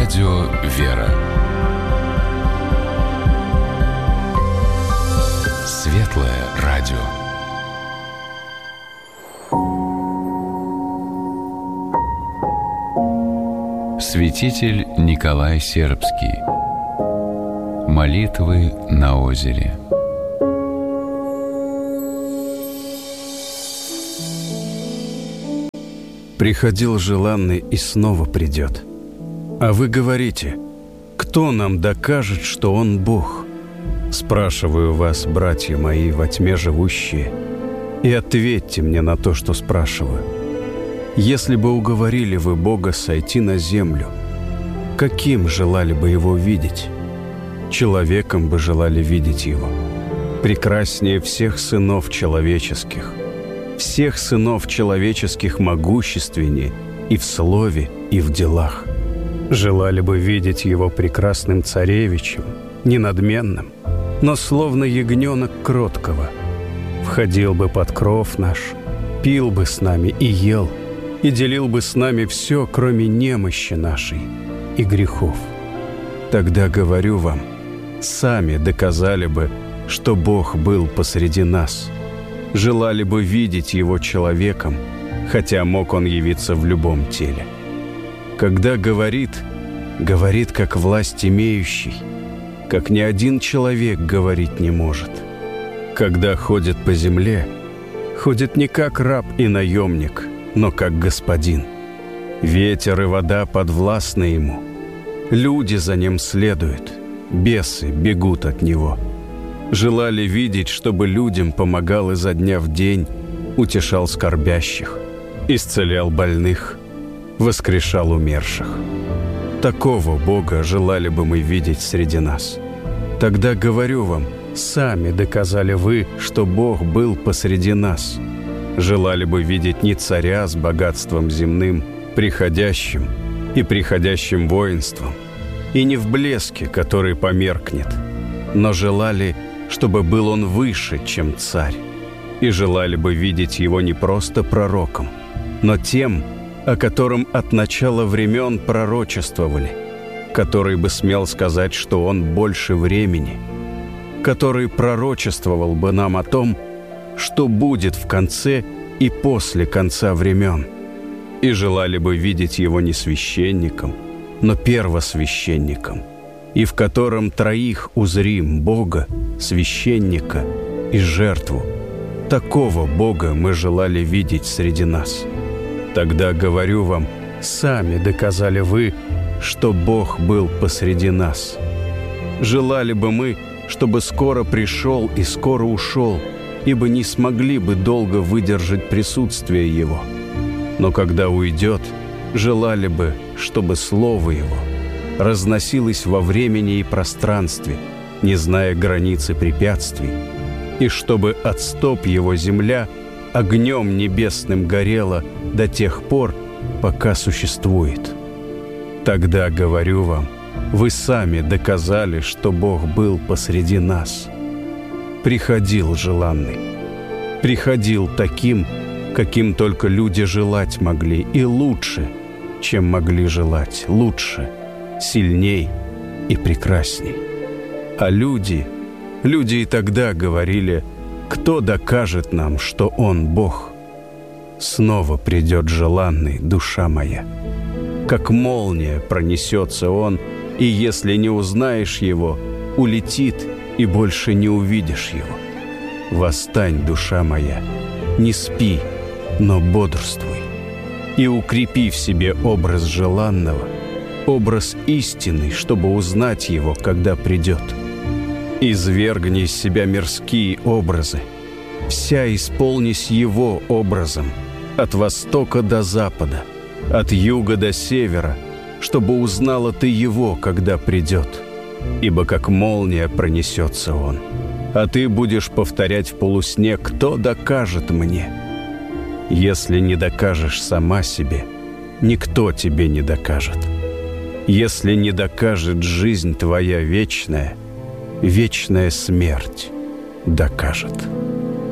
Радио «Вера». Светлое радио. Святитель Николай Сербский. Молитвы на озере. Приходил желанный и снова придет. А вы говорите: кто нам докажет, что Он Бог? Спрашиваю вас, братья мои, во тьме живущие, и ответьте мне на то, что спрашиваю. Если бы уговорили вы Бога сойти на землю, каким желали бы Его видеть? Человеком бы желали видеть Его, прекраснее всех сынов человеческих, всех сынов человеческих могущественнее и в слове, и в делах. Желали бы видеть Его прекрасным царевичем, не надменным, но словно ягненок кроткого. Входил бы под кров наш, пил бы с нами и ел, и делил бы с нами все, кроме немощи нашей и грехов. Тогда, говорю вам, сами доказали бы, что Бог был посреди нас. Желали бы видеть Его человеком, хотя мог Он явиться в любом теле. Когда говорит, говорит как власть имеющий, как ни один человек говорить не может. Когда ходит по земле, ходит не как раб и наемник, но как господин. Ветер и вода подвластны Ему. Люди за Ним следуют, бесы бегут от Него. Желали видеть, чтобы людям помогал изо дня в день, утешал скорбящих, исцелял больных, воскрешал умерших. Такого Бога желали бы мы видеть среди нас. Тогда, говорю вам, сами доказали вы, что Бог был посреди нас. Желали бы видеть не царя с богатством земным, приходящим и приходящим воинством, и не в блеске, который померкнет, но желали, чтобы был Он выше, чем царь, и желали бы видеть Его не просто пророком, но тем, о котором от начала времен пророчествовали, который бы смел сказать, что Он больше времени, который пророчествовал бы нам о том, что будет в конце и после конца времен, и желали бы видеть Его не священником, но первосвященником, и в котором троих узрим: Бога, священника и жертву. Такого Бога мы желали видеть среди нас. Тогда, говорю вам, сами доказали вы, что Бог был посреди нас. Желали бы мы, чтобы скоро пришел и скоро ушел, ибо не смогли бы долго выдержать присутствие Его. Но когда уйдет, желали бы, чтобы Слово Его разносилось во времени и пространстве, не зная границы препятствий, и чтобы от стоп Его земля огнем небесным горела до тех пор, пока существует. Тогда, говорю вам, вы сами доказали, что Бог был посреди нас. Приходил желанный, приходил таким, каким только люди желать могли, и лучше, чем могли желать, лучше, сильней и прекрасней. А люди и тогда говорили: кто докажет нам, что Он Бог? Снова придет желанный, душа моя. Как молния пронесется Он, и если не узнаешь Его, улетит, и больше не увидишь Его. Восстань, душа моя, не спи, но бодрствуй, и укрепи в себе образ желанного, образ истинный, чтобы узнать Его, когда придет. Извергни из себя мирские образы, вся исполнись Его образом, от востока до запада, от юга до севера, чтобы узнала ты Его, когда придет. Ибо как молния пронесется Он, а ты будешь повторять в полусне: кто докажет мне? Если не докажешь сама себе, никто тебе не докажет. Если не докажет жизнь твоя вечная, вечная смерть докажет.